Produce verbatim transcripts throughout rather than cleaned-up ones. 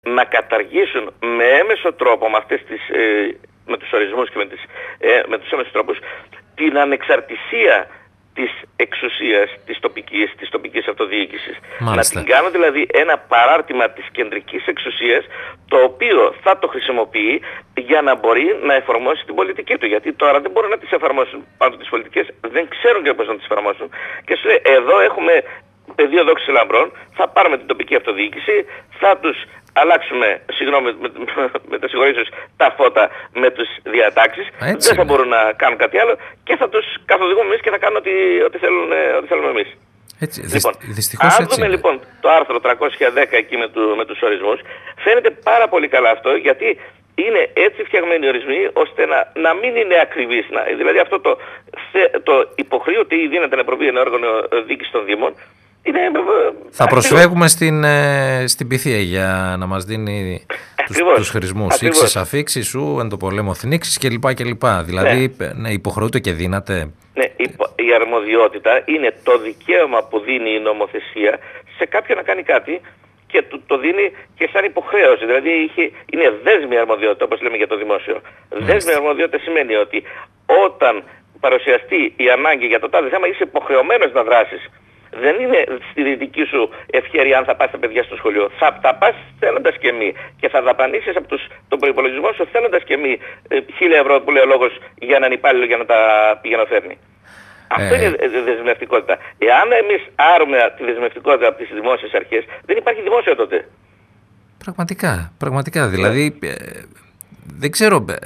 να καταργήσουν με έμεσο τρόπο, με, αυτές τις, ε, με τους ορισμούς και με, τις, ε, με τους έμεσους τρόπους, την ανεξαρτησία της εξουσίας της τοπικής, της τοπικής αυτοδιοίκησης. Μάλιστα. Να την κάνουν δηλαδή ένα παράρτημα της κεντρικής εξουσίας, το οποίο θα το χρησιμοποιεί για να μπορεί να εφαρμόσει την πολιτική του. Γιατί τώρα δεν μπορούν να τις εφαρμόσουν πάντοτε τις πολιτικές, δεν ξέρουν και πώς να τις εφαρμόσουν. Και σου λέει, εδώ έχουμε πεδίο δόξης λαμπρών, θα πάρουμε την τοπική αυτοδιοίκηση, θα τους αλλάξουμε, συγγνώμη, με, με, με τα συγχωρήσεις, τα φώτα με τις διατάξεις, έτσι δεν θα είναι. μπορούν να κάνουν κάτι άλλο και θα τους καθοδηγούμε εμείς και θα κάνουν ό,τι, ό,τι, θέλουν, ό,τι θέλουμε εμείς. Έτσι, λοιπόν, δυστυχώς αν έτσι δούμε είναι. λοιπόν το άρθρο τριακόσια δέκα εκεί με, του, με τους ορισμούς, φαίνεται πάρα πολύ καλά αυτό, γιατί είναι έτσι φτιαγμένοι ορισμοί ώστε να, να μην είναι ακριβείς. Να, δηλαδή αυτό το, το υποχρεωτή ή δύναται να προβεί ένα όργανο διοίκηση των Δήμων. Είναι, θα προσφεύγουμε στην, ε, στην Πυθία για να μας δίνει τους, τους χρησμούς. Ήξες αφήξεις σου, εν το πολέμο θνήξεις κλπ. κλπ. Δηλαδή ναι. Ναι, υποχρεούται και δύναται. Ναι, η, η αρμοδιότητα είναι το δικαίωμα που δίνει η νομοθεσία σε κάποιον να κάνει κάτι και το, το δίνει και σαν υποχρέωση. Δηλαδή είχε, είναι δέσμη αρμοδιότητα, όπως λέμε για το δημόσιο. Μάλιστα. Δέσμη αρμοδιότητα σημαίνει ότι όταν παρουσιαστεί η ανάγκη για το τάδε θέμα είσαι υποχρεωμένος να δράσεις. Δεν είναι στη δική σου ευχέρεια αν θα πας τα παιδιά στο σχολείο. Θα τα πας θέλοντας και μη. Και θα δαπανίσεις από τους, τον προϋπολογισμό σου θέλοντας και μη χίλια ευρώ που λέει ο λόγος για έναν υπάλληλο για να τα πηγαίνω-φέρνει. Ε... Αυτό είναι δεσμευτικότητα. Εάν εμείς άρουμε τη δεσμευτικότητα από τις δημόσιες αρχές, δεν υπάρχει δημόσιο τότε. Πραγματικά, πραγματικά. Δηλαδή, ε, δεν ξέρω, ε,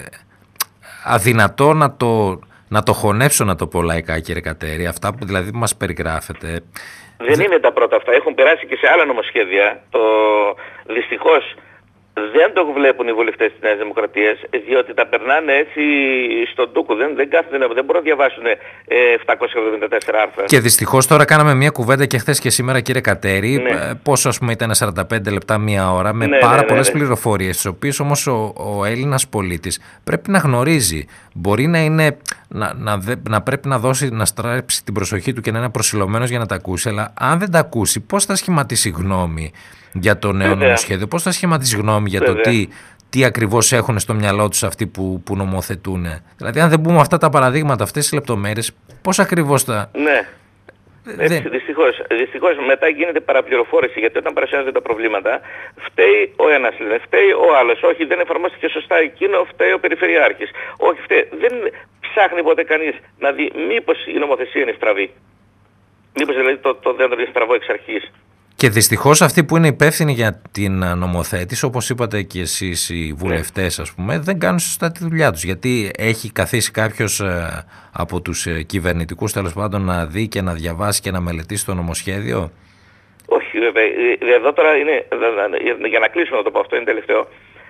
αδυνατό να το... Να το χωνέψω, να το πω λαϊκά, κύριε Κατέρη, αυτά που δηλαδή μας περιγράφετε. Δεν είναι τα πρώτα αυτά. Έχουν περάσει και σε άλλα νομοσχέδια. Το... Δυστυχώς δεν το βλέπουν οι βουλευτές της Νέας Δημοκρατίας, διότι τα περνάνε έτσι στον τούκο. Δεν, δεν κάθονται, δεν μπορούν να διαβάσουν ε, επτακόσια εβδομήντα τέσσερα άρθρα. Και δυστυχώς τώρα κάναμε μια κουβέντα και χθες και σήμερα, κύριε Κατέρη, ναι. Πόσο ας πούμε ήταν σαράντα πέντε λεπτά, μία ώρα, με ναι, πάρα ναι, πολλές ναι, ναι. πληροφορίες, τις οποίες όμως ο, ο Έλληνας πολίτης πρέπει να γνωρίζει. Μπορεί να είναι, να, να, δε, να πρέπει να δώσει, να στρέψει την προσοχή του και να είναι προσιλωμένος για να τα ακούσει, αλλά αν δεν τα ακούσει, πώς θα σχηματίσει γνώμη για το νέο Βέβαια. νομοσχέδιο, πώς θα σχηματίσει γνώμη για Βέβαια. το τι, τι ακριβώς έχουν στο μυαλό τους αυτοί που, που νομοθετούν. Δηλαδή, αν δεν πούμε αυτά τα παραδείγματα, αυτές τις λεπτομέρειες, πώς ακριβώς θα. Ναι. Έτσι, δεν... δυστυχώς, δυστυχώς μετά γίνεται παραπληροφόρηση, γιατί όταν παρουσιάζονται τα προβλήματα φταίει ο ένας, λένε, φταίει ο άλλος, όχι δεν εφαρμόστηκε σωστά εκείνο, φταίει ο περιφερειάρχης, όχι φταίει, δεν ψάχνει ποτέ κανείς να δει μήπως η νομοθεσία είναι στραβή, μήπως δηλαδή το, το δέντρο είναι στραβό εξ αρχής. Και δυστυχώς αυτοί που είναι υπεύθυνοι για την νομοθέτηση, όπως είπατε και εσείς οι βουλευτές, ας πούμε, δεν κάνουν σωστά τη δουλειά τους. Γιατί έχει καθίσει κάποιος από τους κυβερνητικούς, τέλος πάντων, να δει και να διαβάσει και να μελετήσει το νομοσχέδιο. Όχι, βέβαια. Εδώ τώρα είναι, για να κλείσουμε να το πω αυτό, είναι τελευταίο.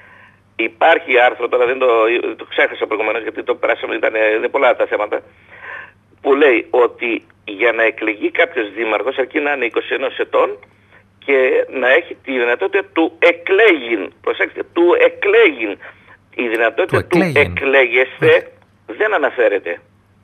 Υπάρχει άρθρο, τώρα δεν το, το ξέχασα προηγουμένως γιατί το περάσαμε, ήταν είναι πολλά τα θέματα, που λέει ότι για να εκλεγεί κάποιος δήμαρχος αρκεί να είναι είκοσι ένα ετών και να έχει τη δυνατότητα του εκλέγειν. Προσέξτε, του εκλέγειν. Η δυνατότητα του, του εκλέγεσθε δεν αναφέρεται.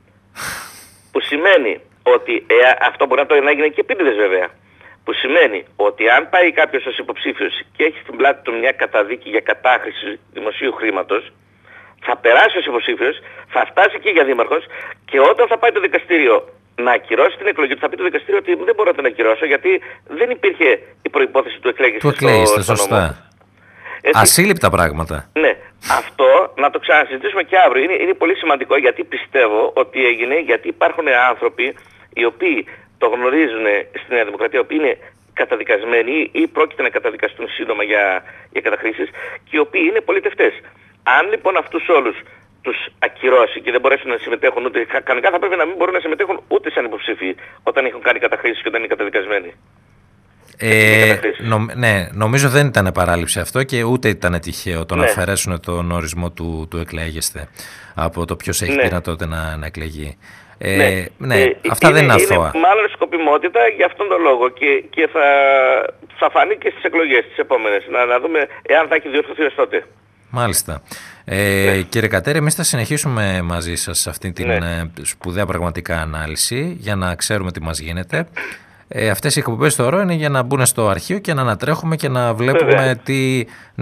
Που σημαίνει ότι ε, αυτό μπορεί να το να έγινε και επίτηδες βέβαια. Που σημαίνει ότι αν πάει κάποιος ως υποψήφιος και έχει στην πλάτη του μια καταδίκη για κατάχρηση δημοσίου χρήματος, θα περάσει ως υποψήφιος, θα φτάσει και για δήμαρχος και όταν θα πάει το δικαστήριο να ακυρώσει την εκλογή του, θα πει το δικαστήριο ότι δεν μπορώ να την ακυρώσω γιατί δεν υπήρχε η προϋπόθεση του εκλέγεστε. Του εκλέγεστε, σωστά. Έτσι, ασύλληπτα πράγματα. Ναι. Αυτό να το ξανασυζητήσουμε και αύριο. Είναι, είναι πολύ σημαντικό γιατί πιστεύω ότι έγινε, γιατί υπάρχουν άνθρωποι οι οποίοι το γνωρίζουν στη Νέα Δημοκρατία, οι οποίοι είναι καταδικασμένοι ή πρόκειται να καταδικαστούν σύντομα για, για καταχρήσεις και οι οποίοι είναι πολιτευτές. Αν λοιπόν αυτούς όλους τους ακυρώσει και δεν μπορέσουν να συμμετέχουν ούτε κανονικά, θα πρέπει να μην μπορούν να συμμετέχουν ούτε σαν υποψήφοι όταν έχουν κάνει καταχρήσεις και όταν είναι καταδικασμένοι. Ε, νο, ναι, νομίζω δεν ήταν παράληψη αυτό και ούτε ήταν τυχαίο το ναι. να αφαιρέσουν τον ορισμό του, του εκλέγεστε από το ποιος έχει ναι. δυνατότητα να, να εκλεγεί. Ε, ναι, ναι ε, αυτά είναι, δεν είναι αθώα. Είναι μάλλον σκοπιμότητα για αυτόν τον λόγο και, και θα, θα φανεί και στις εκλογές τις επόμενες. Να, να δούμε εάν θα έχει διορθωθεί ως τότε. Μάλιστα. Ε, ναι. Κύριε Κατέρη, εμείς θα συνεχίσουμε μαζί σας αυτή την ναι. σπουδαία πραγματικά ανάλυση για να ξέρουμε τι μας γίνεται. ε, αυτές οι εκπομπές θεωρώ είναι για να μπουν στο αρχείο και να ανατρέχουμε και να βλέπουμε Βέβαια. τι